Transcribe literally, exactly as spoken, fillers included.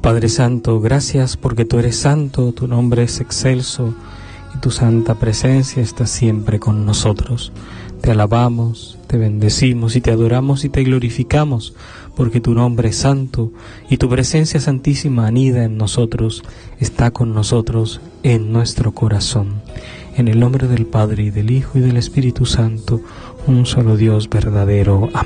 Padre Santo, gracias porque tú eres santo, tu nombre es excelso y tu santa presencia está siempre con nosotros. Te alabamos, te bendecimos y te adoramos y te glorificamos, porque tu nombre es santo y tu presencia santísima anida en nosotros, está con nosotros en nuestro corazón. En el nombre del Padre, y del Hijo, y del Espíritu Santo, un solo Dios verdadero. Amén.